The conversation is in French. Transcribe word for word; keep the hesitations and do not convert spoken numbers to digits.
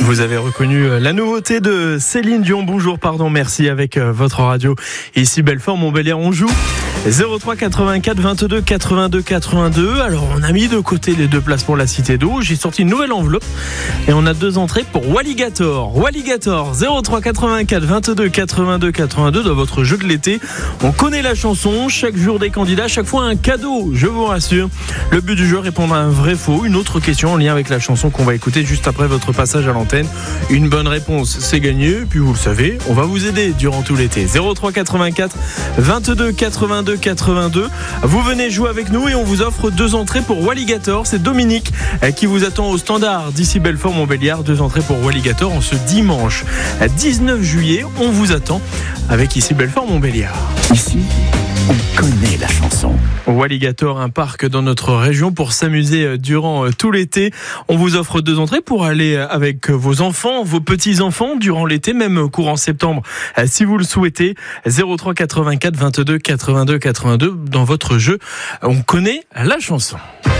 Vous avez reconnu la nouveauté de Céline Dion. Bonjour, pardon, merci avec votre radio. Ici Belfort, Montbéliard, on joue zéro trois quatre-vingt-quatre vingt-deux quatre-vingt-deux quatre-vingt-deux. Alors on a mis de côté les deux places pour la Cité d'Eau. J'ai sorti une nouvelle enveloppe et on a deux entrées pour Walligator. Walligator zéro trois quatre-vingt-quatre vingt-deux quatre-vingt-deux quatre-vingt-deux dans votre jeu de l'été. On connaît la chanson, chaque jour des candidats, chaque fois un cadeau, je vous rassure. Le but du jeu, répondre à un vrai faux, une autre question en lien avec la chanson qu'on va écouter juste après votre passage à l'antenne. Une bonne réponse, c'est gagné. Puis vous le savez, on va vous aider durant tout l'été. zéro trois quatre-vingt-quatre vingt-deux quatre-vingt-deux quatre-vingt-deux. Vous venez jouer avec nous et on vous offre deux entrées pour Walligator. C'est Dominique qui vous attend au standard d'ici Belfort Montbéliard. Deux entrées pour Walligator en ce dimanche dix-neuf juillet. On vous attend avec ici Belfort Montbéliard. Ici, on connaît la chanson. Walligator, un parc dans notre région pour s'amuser durant tout l'été. On vous offre deux entrées pour aller avec vos enfants, vos petits-enfants durant l'été, même courant septembre, si vous le souhaitez. zéro trois quatre-vingt-quatre vingt-deux quatre-vingt-deux quatre-vingt-deux dans votre jeu. On connaît la chanson.